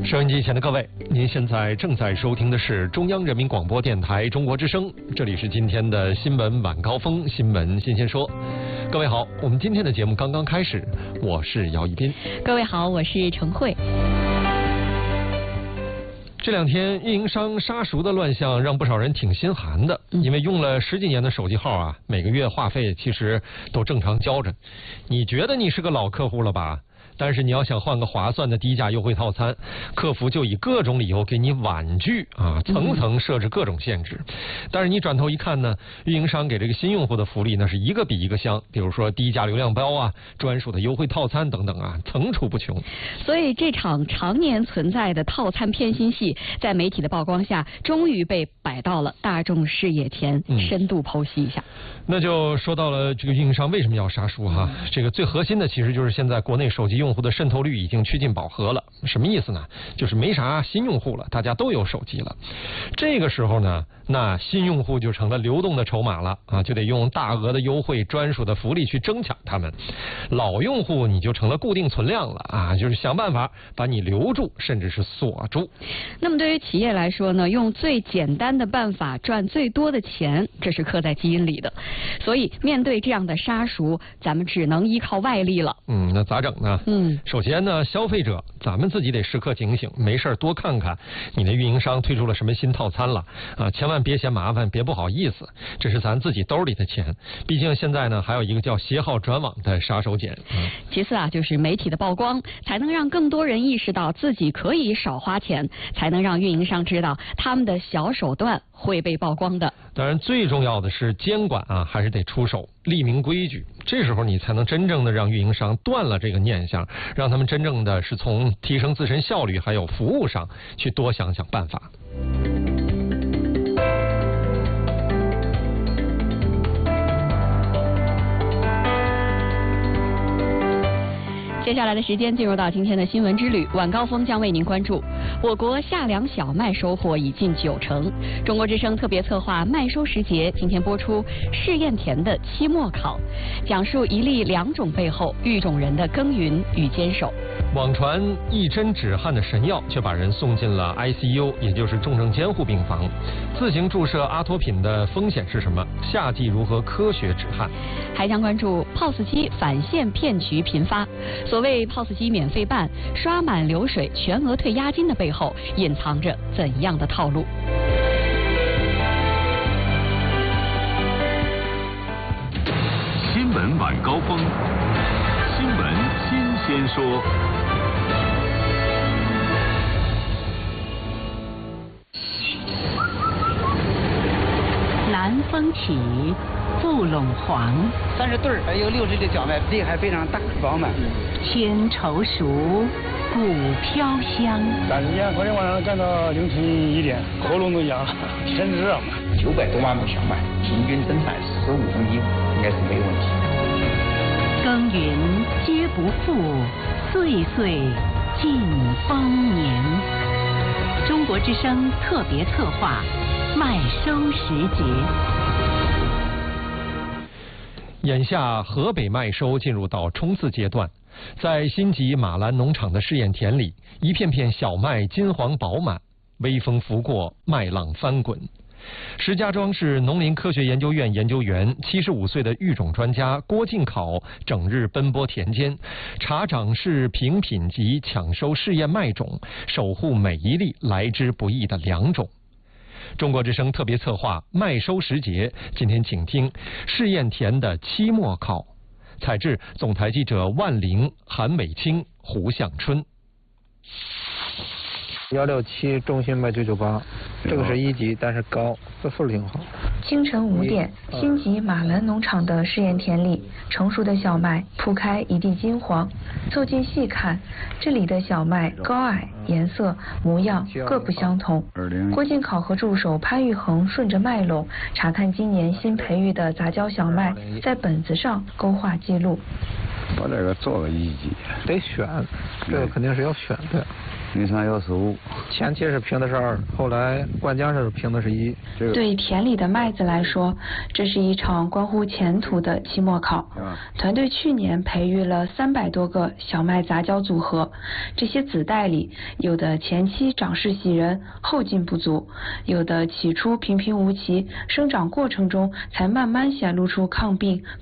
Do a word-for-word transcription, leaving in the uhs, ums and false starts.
收音机前的各位，您现在正在收听的是中央人民广播电台中国之声，这里是今天的新闻晚高峰，新闻新鲜说。各位好，我们今天的节目刚刚开始，我是姚一斌。 各位好，我是陈慧。 这两天运营商杀熟的乱象让不少人挺心寒的，因为用了十几年的手机号啊，每个月话费其实都正常交着。你觉得你是个老客户了吧？但是你要想换个划算的低价优惠套餐，客服就以各种理由给你婉拒啊，层层设置各种限制。但是你转头一看呢，运营商给这个新用户的福利那是一个比一个香，比如说低价流量包啊、专属的优惠套餐等等啊，层出不穷。 所以这场常年存在的套餐骗心戏，在媒体的曝光下，终于被摆到了大众视野前，深度剖析一下。 嗯、那就说到了这个运营商为什么要杀熟哈？这个最核心的其实就是现在国内手机用户的渗透率已经趋近饱和了。什么意思呢？就是没啥新用户了，大家都有手机了。这个时候呢，那新用户就成了流动的筹码了啊，就得用大额的优惠、专属的福利去争抢他们。老用户你就成了固定存量了啊，就是想办法把你留住，甚至是锁住。 那么对于企业来说呢，用最简单的办法赚最多的钱，这是刻在基因里的。所以面对这样的杀熟，咱们只能依靠外力了。 嗯，那咋整呢？ 嗯， 首先呢，消费者咱们自己得时刻警醒，没事多看看你的运营商推出了什么新套餐了啊，千万别嫌麻烦，别不好意思，这是咱自己兜里的钱。毕竟现在呢，还有一个叫携号转网的杀手锏。嗯、 其次啊，就是媒体的曝光，才能让更多人意识到自己可以少花钱，才能让运营商知道他们的小手段会被曝光的。 当然，最重要的是监管啊，还是得出手，立明规矩。这时候你才能真正的让运营商断了这个念想，让他们真正的是从提升自身效率还有服务上去多想想办法。 接下来的时间进入到今天的新闻之旅，晚高峰将为您关注我国夏粮小麦收获已近九成。中国之声特别策划麦收时节今天播出试验田的期末考，讲述一粒良种背后育种人的耕耘与坚守。 网传一针止汗的神药，却把人送进了 I C U， 也就是重症监护病房。自行注射阿托品的风险是什么？夏季如何科学止汗？ 还将关注 P O S 机返现骗局频发。所谓 P O S 机免费办、刷满流水、全额退押金的背后，隐藏着怎样的套路？ 新闻晚高峰，新闻新鲜说。 南风起，雾陇黄。 三十对儿，还有六十的小麦，粒还非常大饱满。 天稠熟，谷飘香。 但是呀，昨天晚上干到凌晨一点，喉咙都哑，天热嘛。 九百多万亩小麦，平均增产十五公斤，应该是没有问题。 耕耘皆不负，岁岁尽丰年。中国之声特别策划麦收时节。 眼下河北麦收进入到冲刺阶段，在新集马兰农场的试验田里，一片片小麦金黄饱满，微风拂过，麦浪翻滚。石家庄市农林科学研究院研究员、七十五岁的育种专家郭进考整日奔波田间，查长势、评品级，抢收试验麦种，守护每一粒来之不易的良种。中国之声特别策划麦收时节，今天请听试验田的期末考。采制总台记者万玲、韩伟清、胡向春。 幺六七中心麦九九八，这个是一级，但是高，这份挺好。 清晨五点，新集马兰农场的试验田里，成熟的小麦铺开一地金黄。凑近细看，这里的小麦高矮、颜色、模样各不相同。郭进考和助手潘玉恒顺着麦垄查看今年新培育的杂交小麦，在本子上勾画记录。 我这个做个一级， 得选，这个肯定是要选的。 零三幺十五。 前期是评的是二，后来灌浆时评的是一。 对田里的麦子来说，这是一场关乎前途的期末考。团队去年培育了三百多个小麦杂交组合，这些子代里，有的前期长势喜人，后劲不足；有的起初平平无奇，生长过程中才慢慢显露出抗病、